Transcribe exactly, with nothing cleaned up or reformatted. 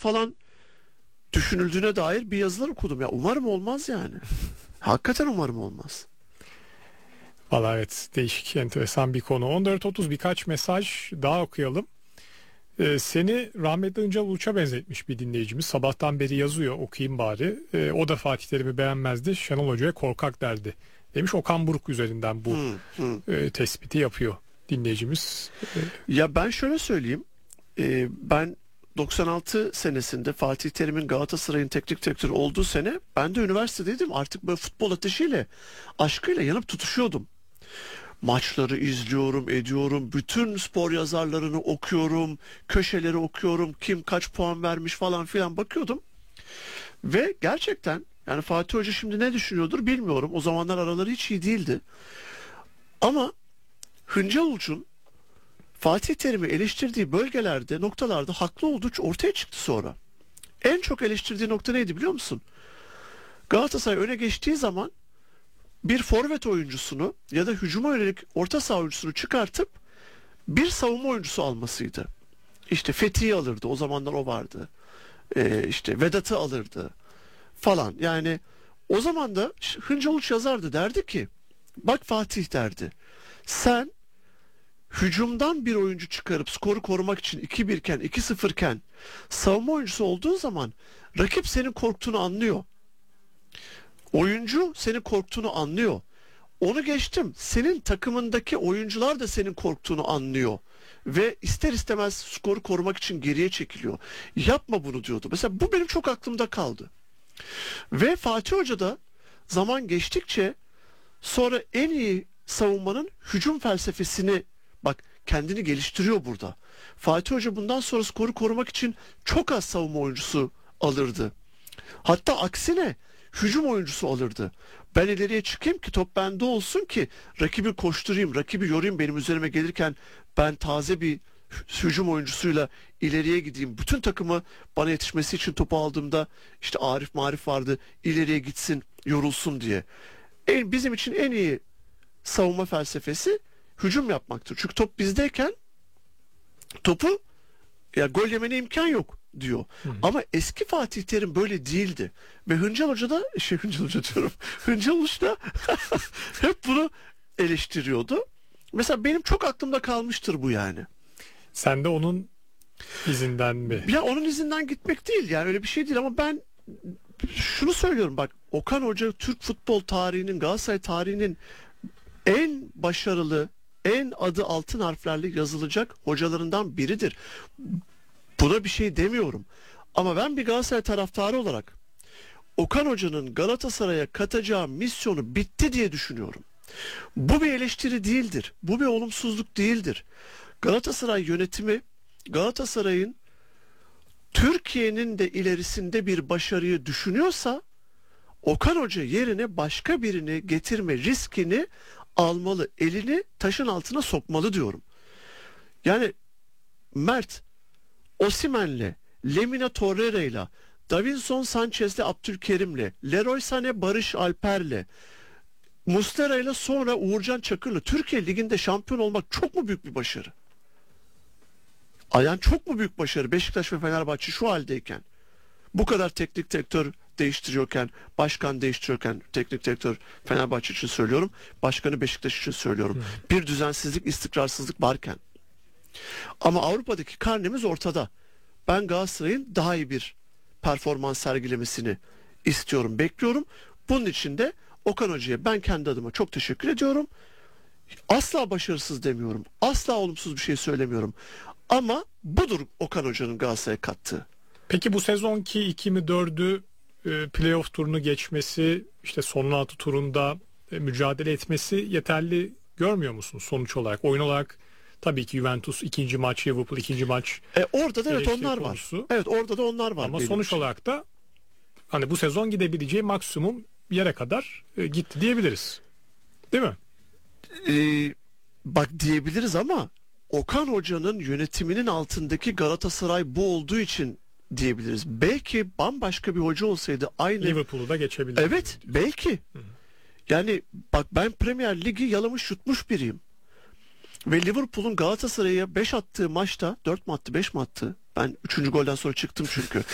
falan düşünüldüğüne dair bir yazılar okudum. Ya umarım olmaz yani. Hakikaten umarım olmaz. Valla evet, değişik, enteresan bir konu. on dört otuz birkaç mesaj daha okuyalım. Ee, seni rahmetli Hıncal Uluç'a benzetmiş bir dinleyicimiz. Sabahtan beri yazıyor, okuyayım bari. Ee, o da Fatih Terim'i beğenmezdi. Şenol Hoca'ya korkak derdi demiş. Okan Buruk üzerinden bu Hmm, hmm. e, tespiti yapıyor dinleyicimiz. Ee, Ya ben şöyle söyleyeyim. Ee, ben doksan altı senesinde Fatih Terim'in Galatasaray'ın teknik direktörü olduğu sene ben de üniversitedeydim. Artık böyle futbol ateşiyle, aşkıyla yanıp tutuşuyordum. Maçları izliyorum, ediyorum. Bütün spor yazarlarını okuyorum. Köşeleri okuyorum. Kim kaç puan vermiş falan filan bakıyordum. Ve gerçekten yani Fatih Hoca şimdi ne düşünüyordur bilmiyorum. O zamanlar araları hiç iyi değildi. Ama Hıncal Uluç'un Fatih Terim'i eleştirdiği bölgelerde, noktalarda haklı olduğu ortaya çıktı sonra. En çok eleştirdiği nokta neydi biliyor musun? Galatasaray öne geçtiği zaman bir forvet oyuncusunu ya da hücuma yönelik orta saha oyuncusunu çıkartıp bir savunma oyuncusu almasıydı. İşte Fethi'yi alırdı. O zamanlar o vardı. Ee, işte Vedat'ı alırdı falan. Yani o zaman da Hıncal Uluç yazardı, derdi ki bak Fatih derdi. Sen hücumdan bir oyuncu çıkarıp skoru korumak için iki bir iken iki sıfır iken savunma oyuncusu olduğu zaman rakip senin korktuğunu anlıyor. Oyuncu senin korktuğunu anlıyor. Onu geçtim. Senin takımındaki oyuncular da senin korktuğunu anlıyor. Ve ister istemez skoru korumak için geriye çekiliyor. Yapma bunu diyordu. Mesela bu benim çok aklımda kaldı. Ve Fatih Hoca da zaman geçtikçe sonra en iyi savunmanın hücum felsefesini, bak, kendini geliştiriyor burada. Fatih Hoca bundan sonra skoru korumak için çok az savunma oyuncusu alırdı. Hatta aksine hücum oyuncusu alırdı. Ben ileriye çıkayım ki top bende olsun ki rakibi koşturayım, rakibi yorayım, benim üzerime gelirken ben taze bir hücum oyuncusuyla ileriye gideyim. Bütün takımı bana yetişmesi için topu aldığımda işte Arif Marif vardı, ileriye gitsin, yorulsun diye. En, bizim için en iyi savunma felsefesi hücum yapmaktır. Çünkü top bizdeyken topu, ya gol yemene imkan yok diyor. Hı. Ama eski Fatih Terim böyle değildi. Ve Hıncal Hoca da, şey Hıncal Hoca diyorum. Hıncal Uluç da hep bunu eleştiriyordu. Mesela benim çok aklımda kalmıştır bu yani. Sen de onun izinden mi? Ya onun izinden gitmek değil yani, öyle bir şey değil, ama ben şunu söylüyorum, bak, Okan Hoca Türk futbol tarihinin, Galatasaray tarihinin en başarılı, en adı altın harflerle yazılacak hocalarından biridir. Buna bir şey demiyorum. Ama ben bir Galatasaray taraftarı olarak Okan Hoca'nın Galatasaray'a katacağı misyonu bitti diye düşünüyorum. Bu bir eleştiri değildir. Bu bir olumsuzluk değildir. Galatasaray yönetimi Galatasaray'ın Türkiye'nin de ilerisinde bir başarıyı düşünüyorsa Okan Hoca yerine başka birini getirme riskini almalı. Elini taşın altına sokmalı diyorum. Yani Mert Osimhen'le, Lemina Torreira'yla, Davinson Sanchez'le, Abdülkerim'le, Leroy Sané, Barış Alper'le, Muslera'yla, sonra Uğurcan Çakır'la Türkiye Ligi'nde şampiyon olmak çok mu büyük bir başarı? Yani çok mu büyük başarı Beşiktaş ve Fenerbahçe şu haldeyken? Bu kadar teknik direktör değiştiriyorken, başkan değiştiriyorken, teknik direktör Fenerbahçe için söylüyorum, başkanı Beşiktaş için söylüyorum. Hmm. Bir düzensizlik, istikrarsızlık varken. Ama Avrupa'daki karnemiz ortada. Ben Galatasaray'ın daha iyi bir performans sergilemesini istiyorum, bekliyorum. Bunun için de Okan Hoca'ya ben kendi adıma çok teşekkür ediyorum. Asla başarısız demiyorum. Asla olumsuz bir şey söylemiyorum. Ama budur Okan Hoca'nın Galatasaray'a kattığı. Peki bu sezonki iki mi dördü e, playoff turunu geçmesi, işte son altı turunda e, mücadele etmesi yeterli görmüyor musun sonuç olarak? Oyun olarak tabii ki Juventus ikinci maç, Liverpool ikinci maç. E orada da evet onlar konusu var. Evet orada da onlar var. Ama sonuç için. olarak da hani bu sezon gidebileceği maksimum yere kadar e, gitti diyebiliriz. Değil mi? Ee, bak diyebiliriz ama Okan Hoca'nın yönetiminin altındaki Galatasaray bu olduğu için diyebiliriz. Belki bambaşka bir hoca olsaydı aynı Liverpool'u da geçebilir. Evet, belki. Hı hı. Yani bak, ben Premier Ligi yalamış yutmuş biriyim. Ve Liverpool'un Galatasaray'a beş attığı maçta dört mü attı, beş mi attı? Ben üçüncü golden sonra çıktım çünkü.